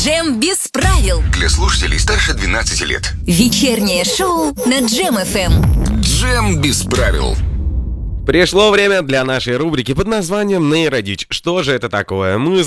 Джем без правил. Для слушателей старше 12 лет. Вечернее шоу на Джем ФМ. Джем без правил. Пришло время для нашей рубрики под названием «Нейродичь». Что же это такое? Мы